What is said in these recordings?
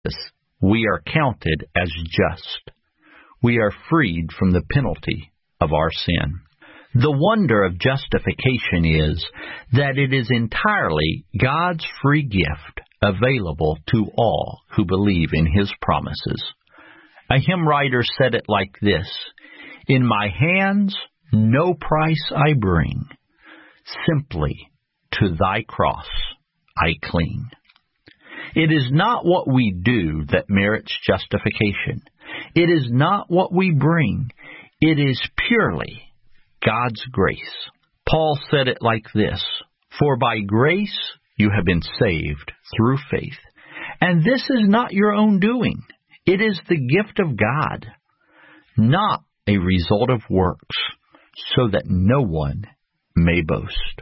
we are counted as just. We are freed from the penalty of our sin. The wonder of justification is that it is entirely God's free gift available to all who believe in His promises. A hymn writer said it like this: "In my hands no price I bring, simply to thy cross I cling." It is not what we do that merits justification. It is not what we bring. It is purely God's grace. Paul said it like this: "For by grace you have been saved through faith. And this is not your own doing. It is the gift of God, not a result of works, so that no one may boast."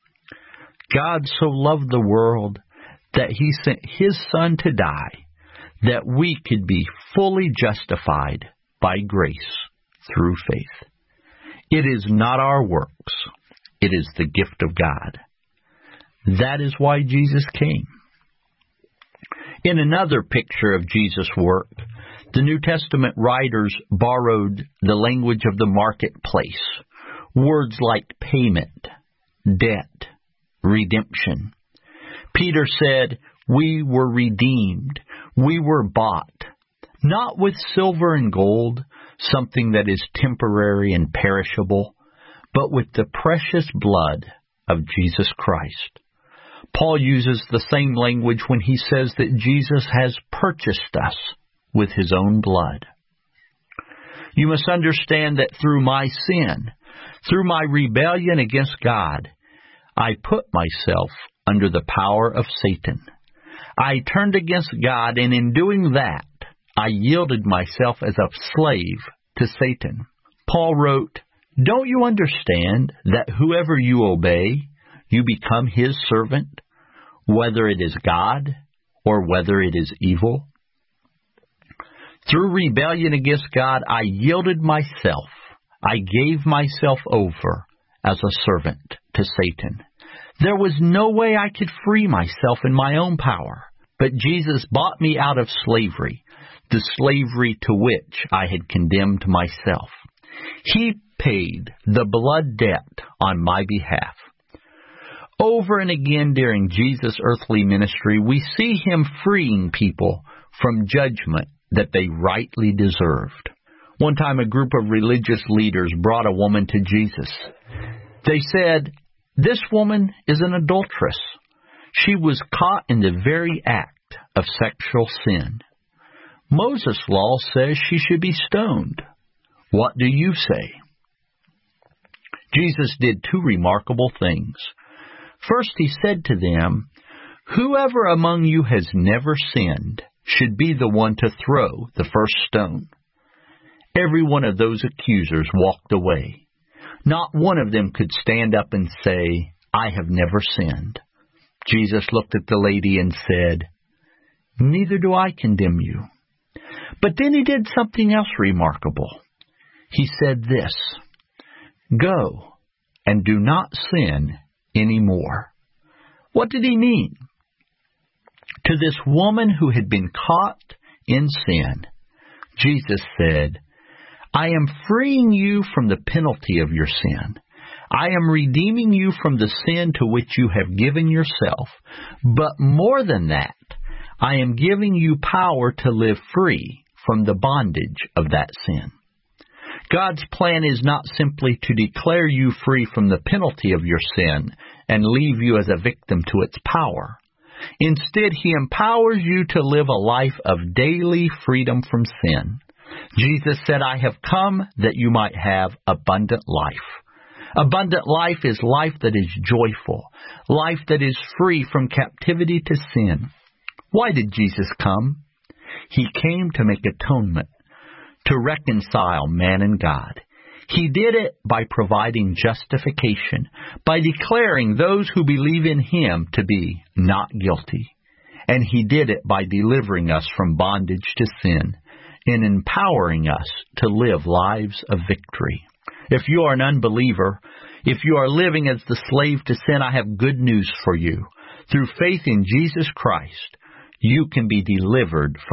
God so loved the world that He sent His Son to die, that we could be fully justified by grace through faith. It is not our works. It is the gift of God. That is why Jesus came. In another picture of Jesus' work, the New Testament writers borrowed the language of the marketplace. Words like payment, debt, redemption. Peter said, "We were redeemed. We were bought, not with silver and gold, something that is temporary and perishable, but with the precious blood of Jesus Christ." Paul uses the same language when he says that Jesus has purchased us with His own blood. You must understand that through my sin, through my rebellion against God, I put myself under the power of Satan. I turned against God, and in doing that, I yielded myself as a slave to Satan. Paul wrote, "Don't you understand that whoever you obey, you become his servant, whether it is God or whether it is evil?" Through rebellion against God, I yielded myself. I gave myself over as a servant to Satan. There was no way I could free myself in my own power, but Jesus bought me out of slavery, the slavery to which I had condemned myself. He paid the blood debt on my behalf. Over and again during Jesus' earthly ministry, we see Him freeing people from judgment that they rightly deserved. One time a group of religious leaders brought a woman to Jesus. They said, "This woman is an adulteress. She was caught in the very act of sexual sin. Moses' law says she should be stoned. What do you say?" Jesus did two remarkable things. First, He said to them, "Whoever among you has never sinned should be the one to throw the first stone." Every one of those accusers walked away. Not one of them could stand up and say, "I have never sinned." Jesus looked at the lady and said, "Neither do I condemn you." But then He did something else remarkable. He said this, "Go and do not sin anymore." What did He mean? To this woman who had been caught in sin, Jesus said, "I am freeing you from the penalty of your sin. I am redeeming you from the sin to which you have given yourself. But more than that, I am giving you power to live free from the bondage of that sin." God's plan is not simply to declare you free from the penalty of your sin and leave you as a victim to its power. Instead, He empowers you to live a life of daily freedom from sin. Jesus said, "I have come that you might have abundant life." Abundant life is life that is joyful, life that is free from captivity to sin. Why did Jesus come? He came to make atonement, to reconcile man and God. He did it by providing justification, by declaring those who believe in Him to be not guilty. And He did it by delivering us from bondage to sin and empowering us to live lives of victory. If you are an unbeliever, if you are living as the slave to sin, I have good news for you. Through faith in Jesus Christ, you can be delivered from